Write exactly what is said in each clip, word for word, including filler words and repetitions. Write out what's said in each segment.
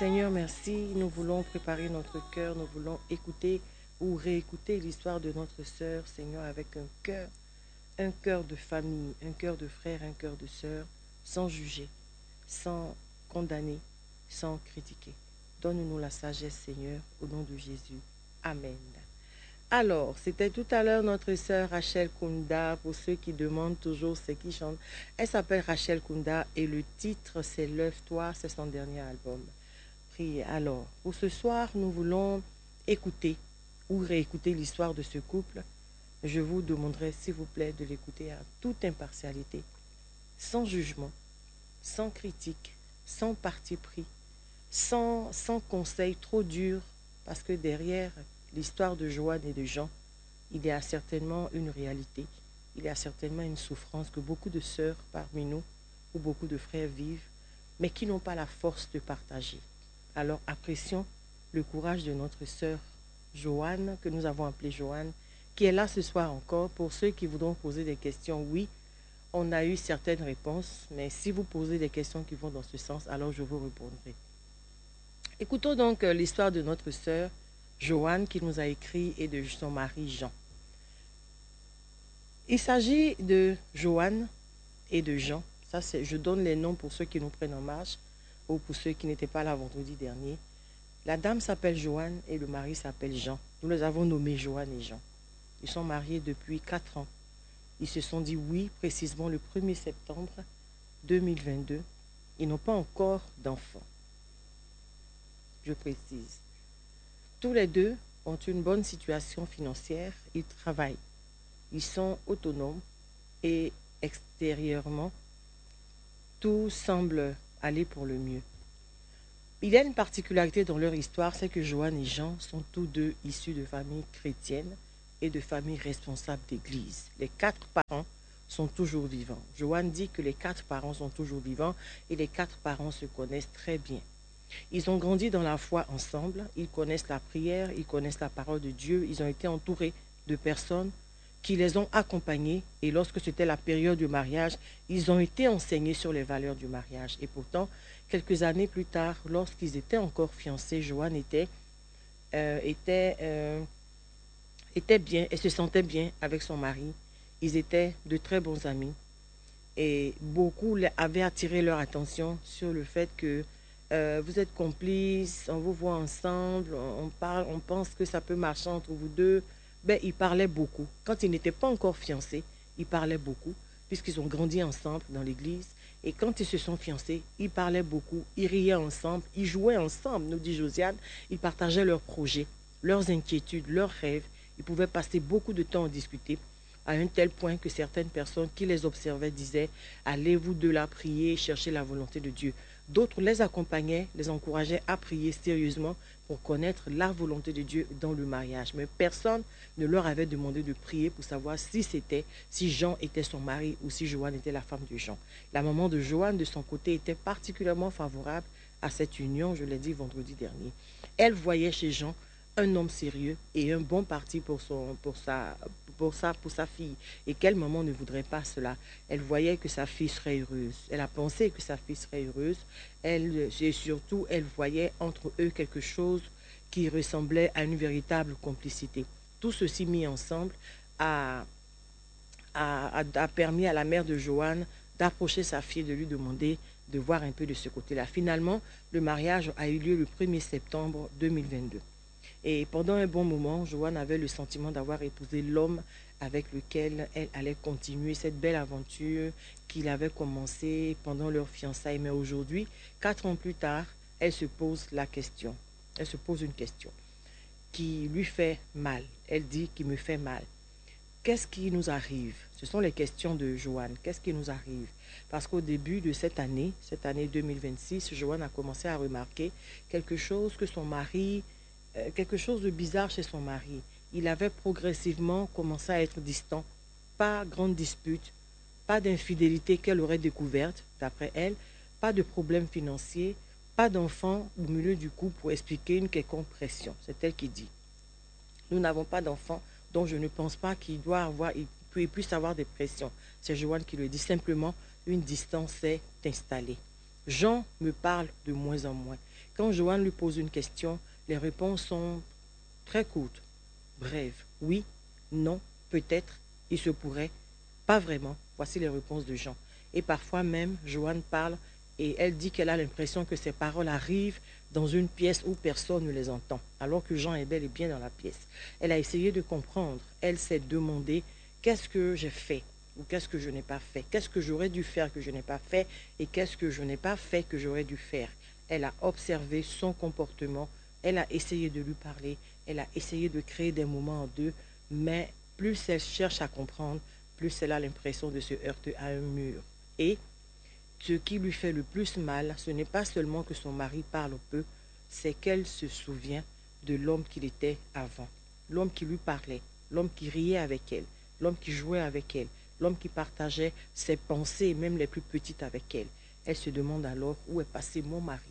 Seigneur, merci. Nous voulons préparer notre cœur, nous voulons écouter ou réécouter l'histoire de notre sœur, Seigneur, avec un cœur, un cœur de famille, un cœur de frère, un cœur de sœur, sans juger, sans condamner, sans critiquer. Donne-nous la sagesse, Seigneur, au nom de Jésus. Amen. Alors, c'était tout à l'heure notre sœur Rachel Kunda, pour ceux qui demandent toujours ce qui chante. Elle s'appelle Rachel Kunda et le titre c'est Lève-toi, c'est son dernier album. Priez. Alors, pour ce soir, nous voulons écouter ou réécouter l'histoire de ce couple. Je vous demanderai, s'il vous plaît, de l'écouter à toute impartialité, sans jugement, sans critique, sans parti pris, sans, sans conseil trop dur, parce que derrière l'histoire de Joanne et de Jean, il y a certainement une réalité, il y a certainement une souffrance que beaucoup de sœurs parmi nous ou beaucoup de frères vivent, mais qui n'ont pas la force de partager. Alors apprécions le courage de notre sœur Joanne, que nous avons appelée Joanne, qui est là ce soir encore. Pour ceux qui voudront poser des questions, oui, on a eu certaines réponses, mais si vous posez des questions qui vont dans ce sens, alors je vous répondrai. Écoutons donc l'histoire de notre sœur Joanne qui nous a écrit et de son mari Jean. Il s'agit de Joanne et de Jean. Ça, c'est, je donne les noms pour ceux qui nous prennent en marche ou pour ceux qui n'étaient pas là vendredi dernier. La dame s'appelle Joanne et le mari s'appelle Jean. Nous les avons nommés Joanne et Jean. Ils sont mariés depuis quatre ans. Ils se sont dit oui, précisément le premier septembre deux mille vingt-deux. Ils n'ont pas encore d'enfants. Je précise. Tous les deux ont une bonne situation financière. Ils travaillent. Ils sont autonomes et extérieurement, tout semble aller pour le mieux. Il y a une particularité dans leur histoire, c'est que Joanne et Jean sont tous deux issus de familles chrétiennes et de familles responsables d'église. Les quatre parents sont toujours vivants. Joanne dit que les quatre parents sont toujours vivants et les quatre parents se connaissent très bien. Ils ont grandi dans la foi ensemble, ils connaissent la prière, ils connaissent la parole de Dieu, ils ont été entourés de personnes qui les ont accompagnés et lorsque c'était la période du mariage, ils ont été enseignés sur les valeurs du mariage. Et pourtant, quelques années plus tard, lorsqu'ils étaient encore fiancés, Joanne était, euh, était, euh, était bien et se sentait bien avec son mari. Ils étaient de très bons amis et beaucoup avaient attiré leur attention sur le fait que euh, vous êtes complices, on vous voit ensemble, on parle, on pense que ça peut marcher entre vous deux. Ben, ils parlaient beaucoup. Quand ils n'étaient pas encore fiancés, ils parlaient beaucoup, puisqu'ils ont grandi ensemble dans l'église. Et quand ils se sont fiancés, ils parlaient beaucoup, ils riaient ensemble, ils jouaient ensemble, nous dit Josiane. Ils partageaient leurs projets, leurs inquiétudes, leurs rêves. Ils pouvaient passer beaucoup de temps à discuter, à un tel point que certaines personnes qui les observaient disaient « Allez-vous de là prier, chercher la volonté de Dieu ». D'autres les accompagnaient, les encourageaient à prier sérieusement pour connaître la volonté de Dieu dans le mariage. Mais personne ne leur avait demandé de prier pour savoir si c'était, si Jean était son mari ou si Joanne était la femme de Jean. La maman de Joanne, de son côté, était particulièrement favorable à cette union, je l'ai dit vendredi dernier. Elle voyait chez Jean un homme sérieux et un bon parti pour, son, pour, sa, pour, sa, pour sa fille. Et quelle maman ne voudrait pas cela? Elle voyait que sa fille serait heureuse. Elle a pensé que sa fille serait heureuse. Elle, et surtout, elle voyait entre eux quelque chose qui ressemblait à une véritable complicité. Tout ceci mis ensemble a, a, a, a permis à la mère de Joanne d'approcher sa fille, de lui demander de voir un peu de ce côté-là. Finalement, le mariage a eu lieu le premier septembre deux mille vingt-deux. Et pendant un bon moment, Joanne avait le sentiment d'avoir épousé l'homme avec lequel elle allait continuer cette belle aventure qu'il avait commencée pendant leur fiançailles. Mais aujourd'hui, quatre ans plus tard, elle se pose la question. Elle se pose une question qui lui fait mal. Elle dit qu'il me fait mal. Qu'est-ce qui nous arrive? Ce sont les questions de Joanne. Qu'est-ce qui nous arrive? Parce qu'au début de cette année, cette année deux mille vingt-six, Joanne a commencé à remarquer quelque chose que son mari... quelque chose de bizarre chez son mari. Il avait progressivement commencé à être distant. Pas grande dispute, pas d'infidélité qu'elle aurait découverte, d'après elle, pas de problème financier, pas d'enfant au milieu du couple pour expliquer une quelconque pression. C'est elle qui dit. Nous n'avons pas d'enfant, donc je ne pense pas qu'il doit avoir, il puisse avoir des pressions. C'est Joanne qui le dit. Simplement, une distance s'est installée. Jean me parle de moins en moins. Quand Joanne lui pose une question, les réponses sont très courtes, brèves. Oui, non, peut-être, il se pourrait, pas vraiment. Voici les réponses de Jean. Et parfois même, Joanne parle et elle dit qu'elle a l'impression que ses paroles arrivent dans une pièce où personne ne les entend, alors que Jean est bel et bien dans la pièce. Elle a essayé de comprendre. Elle s'est demandé qu'est-ce que j'ai fait ou qu'est-ce que je n'ai pas fait, qu'est-ce que j'aurais dû faire que je n'ai pas fait et qu'est-ce que je n'ai pas fait que j'aurais dû faire. Elle a observé son comportement, elle a essayé de lui parler, elle a essayé de créer des moments en deux, mais plus elle cherche à comprendre, plus elle a l'impression de se heurter à un mur. Et ce qui lui fait le plus mal, ce n'est pas seulement que son mari parle peu, c'est qu'elle se souvient de l'homme qu'il était avant, l'homme qui lui parlait, l'homme qui riait avec elle, l'homme qui jouait avec elle, l'homme qui partageait ses pensées, même les plus petites avec elle. Elle se demande alors où est passé mon mari.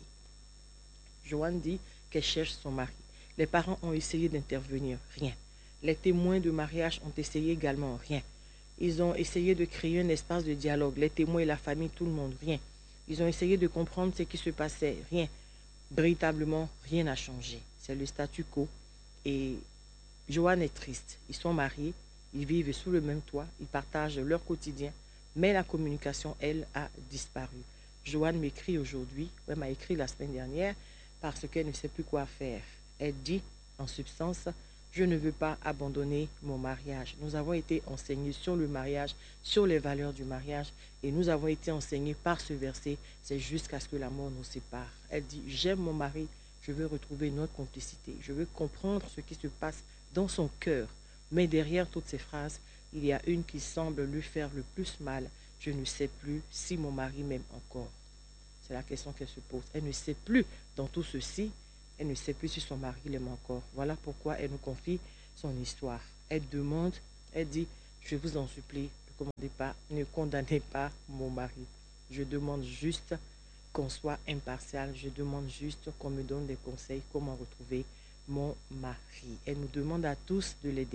Joanne dit qu'elle cherche son mari. Les parents ont essayé d'intervenir, rien. Les témoins de mariage ont essayé également, rien. Ils ont essayé de créer un espace de dialogue, les témoins et la famille, tout le monde, rien. Ils ont essayé de comprendre ce qui se passait, rien. Véritablement, rien n'a changé. C'est le statu quo. Et Joanne est triste. Ils sont mariés, ils vivent sous le même toit, ils partagent leur quotidien, mais la communication, elle, a disparu. Joanne m'écrit aujourd'hui, elle m'a écrit la semaine dernière, parce qu'elle ne sait plus quoi faire. Elle dit, en substance, je ne veux pas abandonner mon mariage. Nous avons été enseignés sur le mariage, sur les valeurs du mariage, et nous avons été enseignés par ce verset, c'est jusqu'à ce que la mort nous sépare. Elle dit, j'aime mon mari, je veux retrouver notre complicité, je veux comprendre ce qui se passe dans son cœur. Mais derrière toutes ces phrases, il y a une qui semble lui faire le plus mal. Je ne sais plus si mon mari m'aime encore. C'est la question qu'elle se pose. Elle ne sait plus dans tout ceci, elle ne sait plus si son mari l'aime encore. Voilà pourquoi elle nous confie son histoire. Elle demande, elle dit, je vous en supplie, ne commandez pas, ne condamnez pas mon mari. Je demande juste qu'on soit impartial. Je demande juste qu'on me donne des conseils, comment retrouver mon mari. Elle nous demande à tous de l'aider.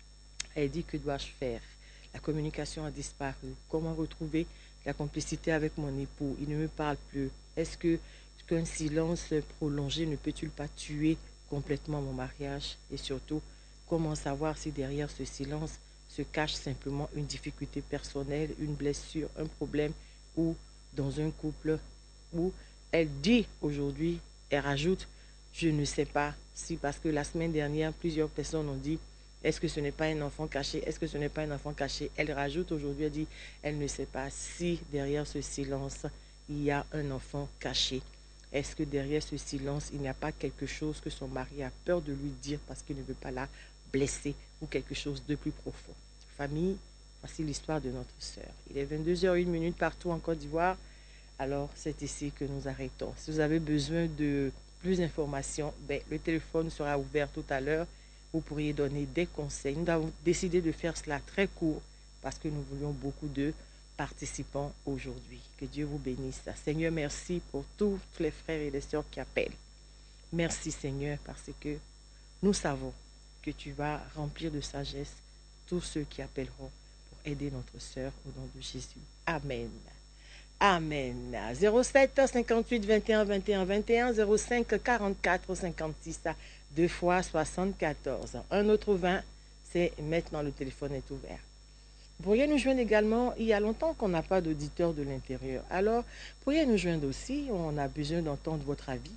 Elle dit, que dois-je faire? La communication a disparu. Comment retrouver la complicité avec mon époux? Il ne me parle plus. Est-ce que qu'un silence prolongé ne peut-il pas tuer complètement mon mariage? Et surtout, comment savoir si derrière ce silence se cache simplement une difficulté personnelle, une blessure, un problème, ou dans un couple où elle dit aujourd'hui, elle rajoute, je ne sais pas si, parce que la semaine dernière, plusieurs personnes ont dit, est-ce que ce n'est pas un enfant caché? Est-ce que ce n'est pas un enfant caché? Elle rajoute aujourd'hui, elle dit, elle ne sait pas si derrière ce silence, il y a un enfant caché. Est-ce que derrière ce silence, il n'y a pas quelque chose que son mari a peur de lui dire parce qu'il ne veut pas la blesser, ou quelque chose de plus profond? Famille, voici l'histoire de notre sœur. Il est vingt-deux heures une partout en Côte d'Ivoire. Alors, c'est ici que nous arrêtons. Si vous avez besoin de plus d'informations, ben, le téléphone sera ouvert tout à l'heure. Vous pourriez donner des conseils. Nous avons décidé de faire cela très court parce que nous voulions beaucoup de participants aujourd'hui. Que Dieu vous bénisse. Seigneur, merci pour tous les frères et les sœurs qui appellent. Merci Seigneur parce que nous savons que tu vas remplir de sagesse tous ceux qui appelleront pour aider notre sœur au nom de Jésus. Amen. Amen. zéro sept cinquante-huit vingt et un vingt et un vingt et un, zéro cinq quarante-quatre cinquante-six deux fois soixante-quatorze. Un autre vingt, c'est maintenant le téléphone est ouvert. Vous pourriez nous joindre également, il y a longtemps qu'on n'a pas d'auditeur de l'intérieur. Alors, vous pourriez nous joindre aussi, on a besoin d'entendre votre avis.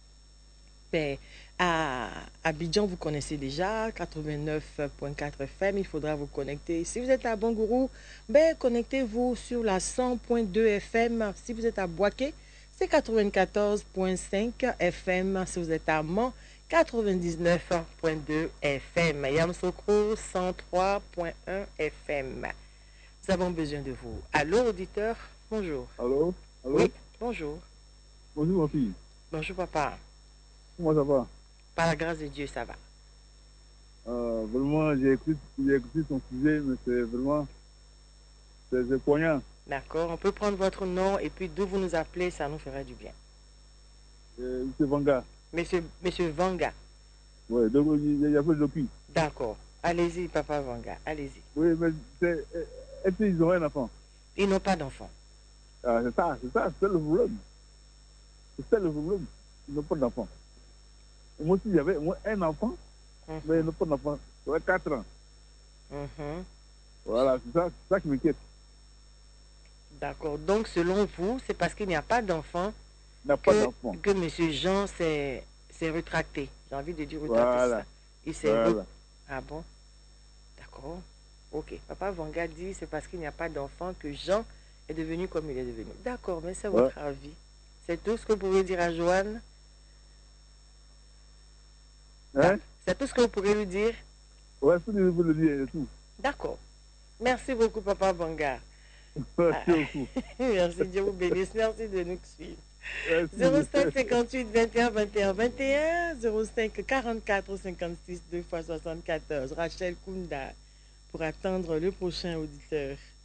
Ben, à Abidjan, vous connaissez déjà, quatre-vingt-neuf virgule quatre F M, il faudra vous connecter. Si vous êtes à Bangourou, ben, connectez-vous sur la cent virgule deux F M. Si vous êtes à Boaké, c'est quatre-vingt-quatorze virgule cinq F M. Si vous êtes à Mans, quatre-vingt-dix-neuf virgule deux F M. Yamoussoukro, cent trois virgule un F M. Nous avons besoin de vous. Allô, auditeur, bonjour. Allô? Allô? Oui, bonjour. Bonjour, ma fille. Bonjour, papa. Comment ça va? Par la grâce de Dieu, ça va. Euh, vraiment, j'ai écouté, j'ai écouté son sujet, mais c'est vraiment... C'est poignant. D'accord, on peut prendre votre nom et puis d'où vous nous appelez, ça nous ferait du bien. Euh, Monsieur Vanga. Monsieur, Monsieur Vanga. Oui, donc il y a pas de depuis. D'accord. Allez-y, papa Vanga, allez-y. Oui, mais c'est... Est-ce qu'ils ont un enfant? Ils n'ont pas d'enfant. Ah, c'est ça, c'est ça, c'est le problème. C'est ça le problème. Ils n'ont pas d'enfant. Moi aussi, j'avais au moins un enfant, Mhm. mais ils n'ont pas d'enfant. J'avais quatre ans. Mhm. Voilà, c'est ça, c'est ça qui m'inquiète. D'accord. Donc, selon vous, c'est parce qu'il n'y a pas d'enfant Il n'a pas que, d'enfant. que M. Jean s'est s'est rétracté. J'ai envie de dire rétracté, c'est Voilà. ça. Il s'est re- Voilà. Ah bon? D'accord. Ok. Papa Vanga dit c'est parce qu'il n'y a pas d'enfant que Jean est devenu comme il est devenu. D'accord, mais c'est Ouais. votre avis. C'est tout ce que vous pouvez dire à Joanne? Hein? C'est tout ce que vous pourrez lui dire? Ouais, c'est ce que je veux le dire et tout. D'accord. Merci beaucoup, Papa Vanga. Merci Ah. beaucoup. Merci, Dieu vous bénisse. Merci de nous suivre. Merci. zéro cinq cinquante-huit vingt et un vingt et un vingt et un, zéro cinq quarante-quatre cinquante-six deux fois soixante-quatorze. Rachel Kounda pour attendre le prochain auditeur.